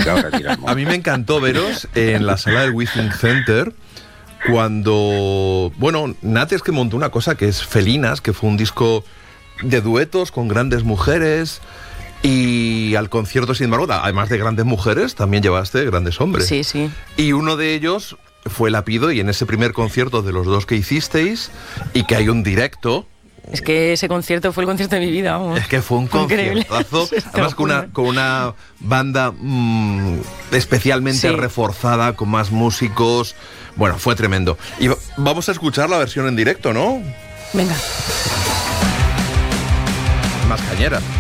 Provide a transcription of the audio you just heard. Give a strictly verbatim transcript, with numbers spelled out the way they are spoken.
obligado a retirarme. A mí me encantó veros en la sala del Withing Center cuando, bueno, Nat es que montó una cosa que es Felinas, que fue un disco de duetos con grandes mujeres, y al concierto, sin embargo, además de grandes mujeres, también llevaste grandes hombres. Sí, sí. Y uno de ellos fue Lapido, y en ese primer concierto de los dos que hicisteis, y que hay un directo... Es que ese concierto fue el concierto de mi vida, vamos. Es que fue un conciertazo, además con una, con una banda mmm, especialmente sí. reforzada, con más músicos. Bueno, fue tremendo. Y vamos a escuchar la versión en directo, ¿no? Venga. Más cañera.